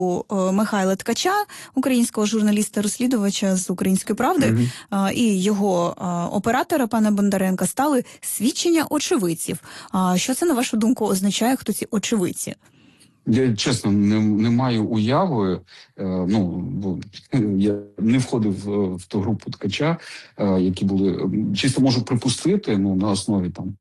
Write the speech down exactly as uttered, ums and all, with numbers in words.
Михайла Ткача, українського журналіста-розслідувача з «Української правди», mm-hmm. і його оператора, пана Бондаренка, стали свідчення очевидців. Що це, на вашу думку, означає, хто ці очевидці? Я, чесно, не, не маю уяви, е, ну, бо я не входив в, в ту групу Ткача, е, які були, чисто можу припустити, ну, на основі там